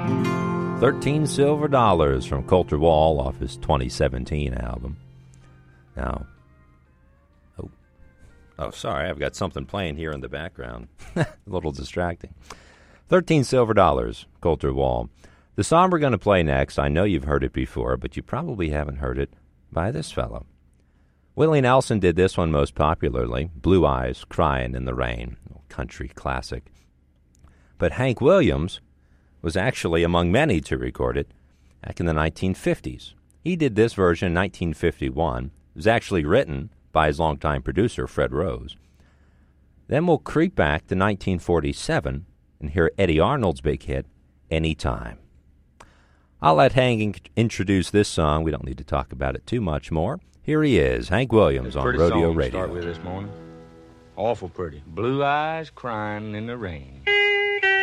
$13 Silver from Colter Wall off his 2017 album. Now, oh, sorry, I've got something playing here in the background. A little distracting. $13 Silver, Colter Wall. The song we're going to play next, I know you've heard it before, but you probably haven't heard it by this fellow. Willie Nelson did this one most popularly, Blue Eyes, Crying in the Rain, country classic. But Hank Williams was actually among many to record it back in the 1950s. He did this version in 1951. It was actually written by his longtime producer, Fred Rose. Then we'll creep back to 1947 and hear Eddie Arnold's big hit, Anytime. I'll let Hank introduce this song. We don't need to talk about it too much more. Here he is, Hank Williams on Rodeo Radio. Start with this morning. Awful pretty. Blue eyes crying in the rain.